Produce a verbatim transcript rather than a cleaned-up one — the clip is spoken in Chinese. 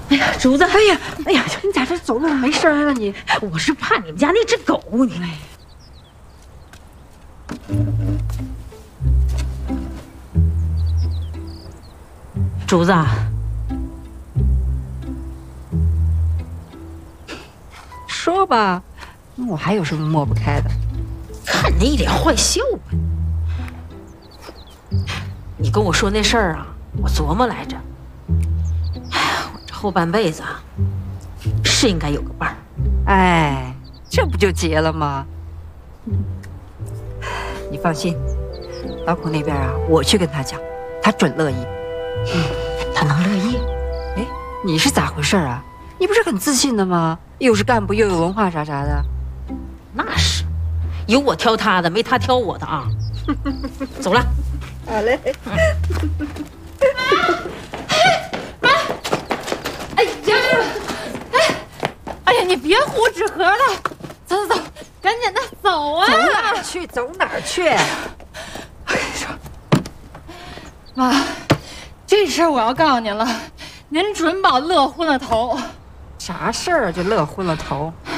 哎呀，竹子， 哎呀，哎呀，你咋这走路没声了你？ 我是怕你们家那只狗你。竹子， 说吧，我还有什么抹不开的？ 看你那一脸坏笑啊！你跟我说那事儿啊，我琢磨来着。哎呀，我这后半辈子啊，是应该有个伴儿。 哎，这不就结了吗？你放心，老孔那边啊，我去跟他讲，他准乐意。 嗯，他能乐意？ 哎，你是咋回事啊？你不是很自信的吗？又是干部又有文化啥啥的。 那是，有我挑他的，没他挑我的啊。走了。 好嘞。 妈！哎呀，哎，哎呀，你别糊纸盒了，走走走，赶紧的走啊！ 走哪儿去？走哪儿去？ 我跟你说，妈，这事儿我要告诉您了，您准保乐昏了头。 啥事儿就乐昏了头？